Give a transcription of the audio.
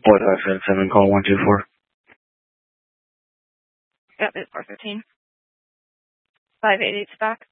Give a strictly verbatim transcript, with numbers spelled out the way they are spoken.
Boy, five seven seven, call one two four. Yep, it's four fifteen. five eight eight's back.